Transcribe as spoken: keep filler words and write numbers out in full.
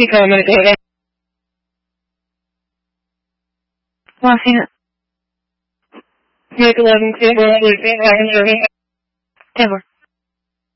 keep coming, David. Washing it. Make eleven, two, sleeping, I can hear me. Ten more.